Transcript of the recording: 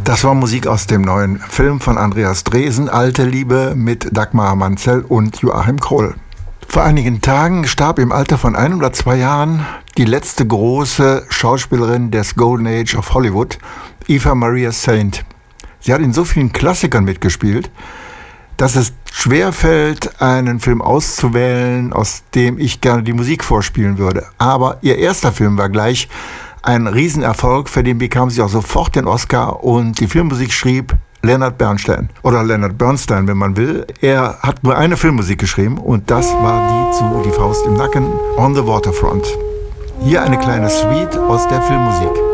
Das war Musik aus dem neuen Film von Andreas Dresen, Alte Liebe, mit Dagmar Manzel und Joachim Kroll. Vor einigen Tagen starb im Alter von 1 oder 2 Jahren die letzte große Schauspielerin des Golden Age of Hollywood, Eva Maria Saint. Sie hat in so vielen Klassikern mitgespielt, dass es schwerfällt, einen Film auszuwählen, aus dem ich gerne die Musik vorspielen würde. Aber ihr erster Film war gleich ein Riesenerfolg, für den bekam sie auch sofort den Oscar, und die Filmmusik schrieb Leonard Bernstein. Oder Leonard Bernstein, wenn man will. Er hat nur eine Filmmusik geschrieben, und das war die zu Die Faust im Nacken, On the Waterfront. Hier eine kleine Suite aus der Filmmusik.